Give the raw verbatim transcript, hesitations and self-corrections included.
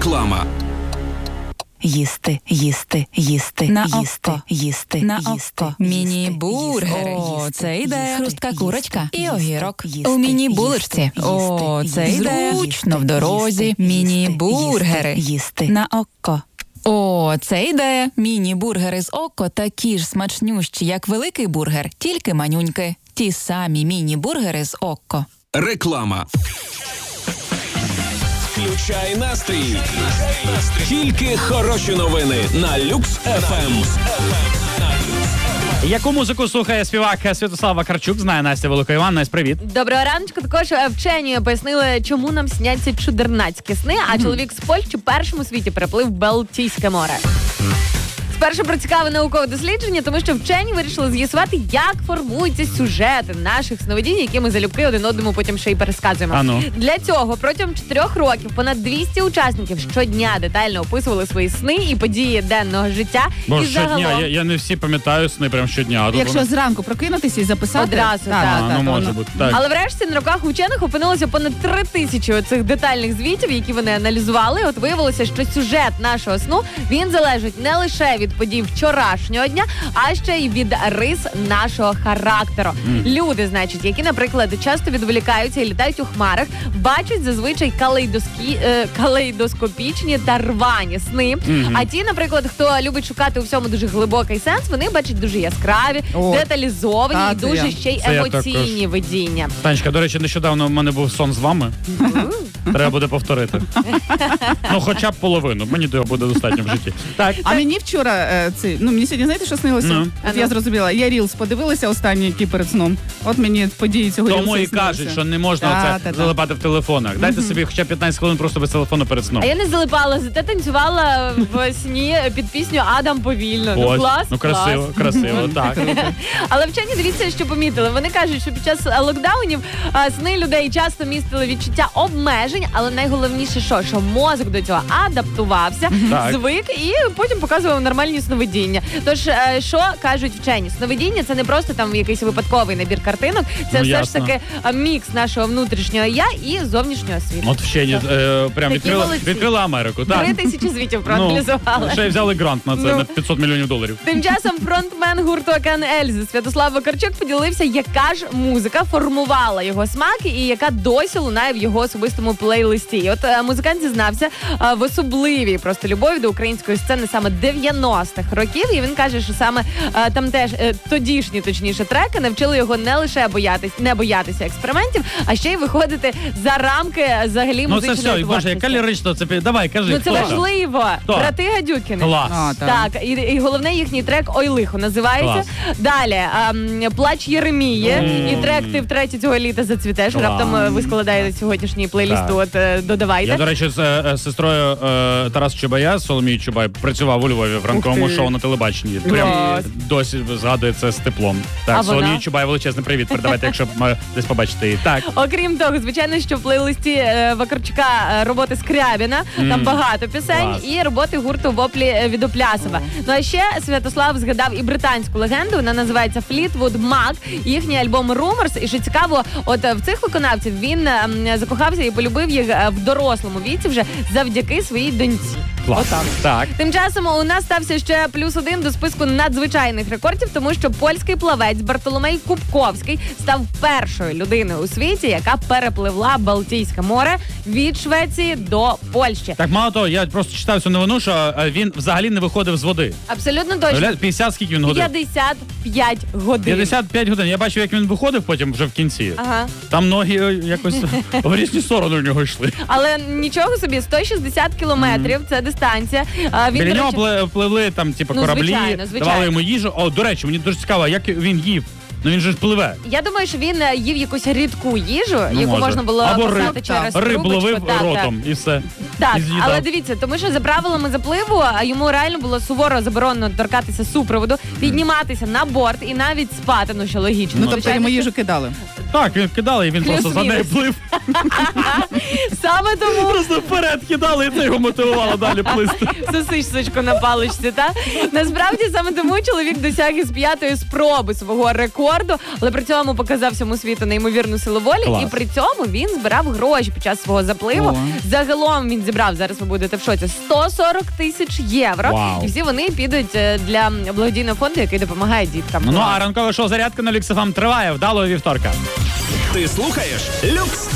Реклама. Їсти, їсти, їсти, на їсти, око. їсти, на їсти, око. Міні-бургери. О, це ідея. Хрустка курочка і огірок. У міні-булочці. О, це ідея. Зручно в дорозі. Міні-бургери. Їсти. На око. О, це ідея. Міні-бургери з око такі ж смачнющі, як великий бургер, тільки манюньки. Ті самі міні-бургери з око. Реклама. Включай настрій. Тільки хороші новини на Люкс еф ем. Яку музику слухає співак Святослав Вакарчук, знає Настя Великоїван. Настя, привіт. Доброго раночку. Також вчені пояснили, чому нам сняться чудернацькі сни, а mm-hmm. чоловік з Польщі першим у світі переплив Балтійське море. Спершу про цікаве наукове дослідження, тому що вчені вирішили з'ясувати, як формуються сюжети наших сновидінь, які ми залюбки один одному потім ще й пересказуємо. А ну. Для цього протягом чотирьох років понад двісті учасників щодня детально описували свої сни і події денного життя. Бо і щодня, загалом... я, я не всі пам'ятаю сни прям щодня. А Якщо воно... зранку прокинутися і записати. Одразу, так. А, так, ну так, може воно... бути. Так. Але врешті на руках учених опинилося понад три тисячі оцих детальних звітів, які вони аналізували. От виявилося, що сюжет нашого сну, він залежить не лише від подій вчорашнього дня, а ще й від рис нашого характеру. Mm. Люди, значить, які, наприклад, часто відволікаються і літають у хмарах, бачать зазвичай калейдоскі... е... калейдоскопічні та рвані сни. Mm-hmm. А ті, наприклад, хто любить шукати у всьому дуже глибокий сенс, вони бачать дуже яскраві, О, деталізовані та, і дуже я. ще й Це емоційні видіння. Танечка, до речі, нещодавно в мене був сон з вами. Треба буде повторити. Ну, хоча б половину. Мені того буде достатньо в житті. Так. А мені вчора, е, ці, ну мені сьогодні, знаєте, що снилося? Ну. От я зрозуміла, я рілс подивилася останній, який перед сном. От мені події цього рілсу Тому і снилися. кажуть, що не можна Та, оце та, та. залипати в телефонах. Дайте mm-hmm. собі хоча б п'ятнадцять хвилин просто без телефону перед сном. А я не залипала, зате танцювала в сні під пісню «Адам повільно». Ну, Ось. клас, Ну, красиво, клас. красиво, так. Але вчені, дивіться, що помітили. Вони кажуть, що під час локдаунів а, сни людей часто містили відчуття обмежень, але найголовніше що? Що мозок до цього адаптувався, Так. звик і потім показував нормальні сновидіння. Тож, е, що кажуть вчені? Сновидіння – це не просто там якийсь випадковий набір картинок, це Ну, все ясно. ж таки а, мікс нашого внутрішнього я і зовнішнього світу. От вчені е, прям Такі відкрили, молодці. відкрили Америку. Так. Три тисячі звітів проаналізували. Ну, ще й взяли грант на це, Ну. на п'ятсот мільйонів доларів. Тим часом фронтмен гурту «Океан Ельзи» Святослав Вакарчук поділився, яка ж музика формувала його смаки і яка досі лунає в його особистому плейлисті. І от е, музикант зізнався е, в особливій просто любові до української сцени саме дев'яностих років. І він каже, що саме е, там теж е, тодішні, точніше, треки навчили його не лише боятись, не боятися експериментів, а ще й виходити за рамки взагалі Ну це музичної все, творчості. Боже, яка лірично, це давай, кажи. Ну це хто там? важливо. Хто? Брати Гадюкіни. Клас. А, так. Так, і, і головне їхній трек «Ой лихо» називається. Клас. Далі ем, «Плач Єремії» Mm. і трек «Ти втретє цього літа зацвітеш». Клас. Раптом е, ви складаєте сьогоднішній плейліст, Так. от е, додавайте. Я, до речі, з е, сестрою е, Тараса Чубая, Соломією Чубай, працював у Львові в ранковому Ух ти. шоу на телебаченні. Прям Клас. досі згадує це з теплом. Так, А Соломії вона? Чубай, величезний привіт передавайте, якщо е, десь побачите її. Так. Окрім того, звичайно, що в плейлисті е, Вакарчука е, роботи Скрябіна, Mm. там багато пісень, Клас. і роботи гурту «Воплі» е, від Оплясова. Ну а ще Святослав згадав і британську легенду, вона називається Флітвуд Мак, їхній альбом «Rumors». І що цікаво, от е, в цих виконавців він е, закохався і полюбив їх е, в дорослому віці вже завдяки своїй доньці. Клас. Отак. Так. Тим часом у нас стався ще плюс один до списку надзвичайних рекордів, тому що польський плавець Бартоломей Кубковський став першою людиною у світі, яка перепливла Балтійське море від Швеції до Польщі. Так, мало того, я просто читав цю новину, що е, він взагалі не виходив з води. Абсолютно точно. Уявляєте, п'ятдесят скільки він годин? п'ятдесят п'ять годин. п'ятдесят п'ять годин. Я бачив, як він виходив потім вже в кінці. Ага. Там ноги е, якось в різні сторони у нього йшли. Але нічого собі, сто шістдесят кілометрів, це дистанція. А, Він, Біля до нього речі, пли- пливли там, типу, Ну, кораблі, звичайно, звичайно. давали йому їжу. О, до речі, мені дуже цікаво, як він їв. Ну він же ж пливе. Я думаю, що він е, їв якусь рідку їжу, Ну, яку може. можна було Або писати риб, через Риб трубочку. ловив Так, так. ротом і все. Так, І з'їдав. але дивіться, тому що за правилами запливу а йому реально було суворо заборонено торкатися супроводу, підніматися на борт і навіть спати, ну що логічно. Ну, тобто Звичайно, йому що- їжу кидали. Так, він кидали, і він просто за нею Плюс-мінус. плив. Саме тому Просто вперед кидали, і це його мотивувало далі плисти. сосисочку на паличці, та? Насправді саме тому чоловік досяг із п'ятої спроби свого рекорду, але при цьому показав всьому світу неймовірну силу волі, Клас. і при цьому він збирав гроші під час свого запливу. О. Загалом він він зібрав, зараз ви будете в шоці, сто сорок тисяч євро. Вау. І всі вони підуть е, для благодійного фонду, який допомагає діткам. Ну, а ранкове шоу «Зарядка» на Люкс еф ем триває. Вдалого вівторка. Ти слухаєш Люкс